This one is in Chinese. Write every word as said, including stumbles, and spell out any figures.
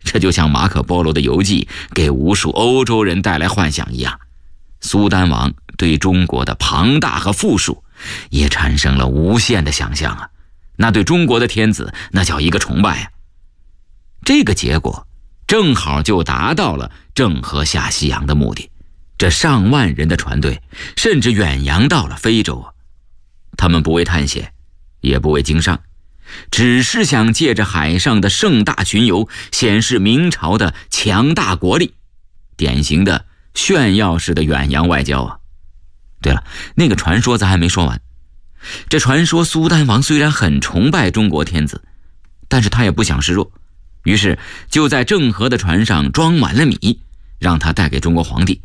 这就像马可波罗的游记给无数欧洲人带来幻想一样，苏丹王对中国的庞大和富庶也产生了无限的想象啊！那对中国的天子那叫一个崇拜啊！这个结果正好就达到了郑和下西洋的目的。这上万人的船队甚至远洋到了非洲啊！他们不为探险，也不为经商，只是想借着海上的盛大巡游显示明朝的强大国力，典型的炫耀式的远洋外交啊！对了，那个传说咱还没说完。这传说苏丹王虽然很崇拜中国天子，但是他也不想示弱，于是就在郑和的船上装满了米，让他带给中国皇帝，